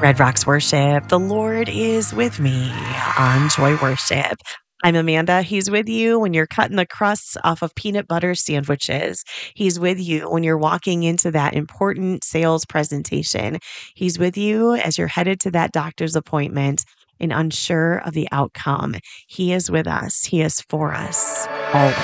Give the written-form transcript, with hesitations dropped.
Red Rocks Worship. The Lord is with me on Joy Worship. I'm Amanda. He's with you when you're cutting the crusts off of peanut butter sandwiches. He's with you when you're walking into that important sales presentation. He's with you as you're headed to that doctor's appointment and unsure of the outcome. He is with us. He is for us always.